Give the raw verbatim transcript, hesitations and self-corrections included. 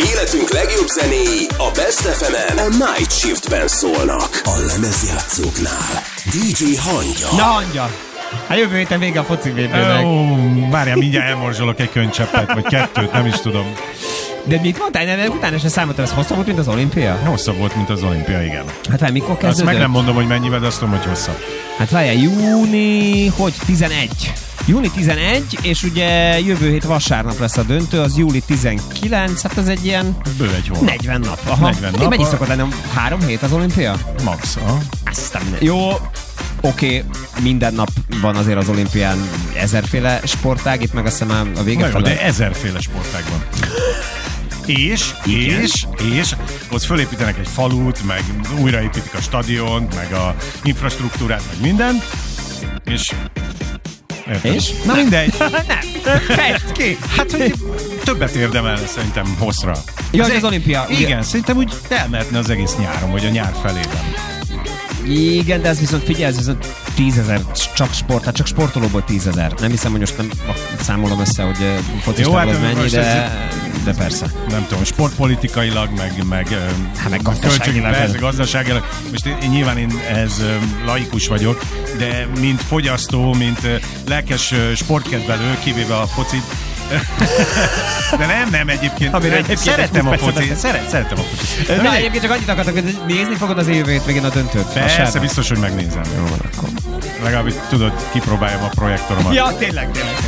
Életünk legjobb zenéi a Best ef emen a Night Shiftben szólnak. A lemezjátszóknál dé dzsé Hangya. Na Hangya! Hát jövő héten vége a foci vé bének. Oh, várjál, mindjárt elmorzsolok egy könycseppet, vagy kettőt, nem is tudom. De mit mondtál? Nem, utána se számoltam, ez hosszabb volt, mint az olimpia? Hosszabb volt, mint az olimpia, igen. Hát várj, mikor kezdődött? Azt meg nem mondom, hogy mennyivel, de azt tudom, hogy hosszabb. Hát várjál, júni, hogy tizenegy. júni tizenegy, és ugye jövő hét vasárnap lesz a döntő, az júli tizenkilenc, hát ez egy ilyen... Bő egy hónap. negyven nap. Aha. negyven nap. Mennyi szokott lenni? Három hét az olimpia? Max, aha. Aztán jó, oké, okay, minden nap van azért az olimpián ezerféle sportág, itt meg azt hiszem a vége felé. De ezerféle sportág van. És, igen. és, és ott fölépítenek egy falut, meg újraépítik a stadiont, meg a infrastruktúrát, meg minden, és... Értem. És? Na mindegy. Nem. Fejtsd ki. Hát, hogy többet érdemelne szerintem hosszra. Jó, az, az olimpia. Igen, ugye? Szerintem úgy elmehetne az egész nyáron, vagy a nyár felében. Igen, de ez viszont figyelj, ez viszont tízezer, csak sport, tehát csak sportolóból tízezer. Nem hiszem, hogy most nem számolom össze, hogy focistából hát, mennyi, de, de persze. Nem tudom, sportpolitikailag, meg, meg, hát, meg gazdaságilag. Persze, gazdaságilag. Most én, én nyilván én ehhez laikus vagyok, de mint fogyasztó, mint lelkes sportkedvelő, kivéve a focit, de nem, nem egyébként. Amire egyébként szeretem a focit. Szeret, szeretem a focit. Na, egyébként csak annyit akartak, hogy nézni fogod az jövő hétvégén a döntőt. Persze, biztos, hogy megnézem. Jó van akkor. Legalább tudod, kipróbáljam a projektoromat. Ja, tényleg, tényleg.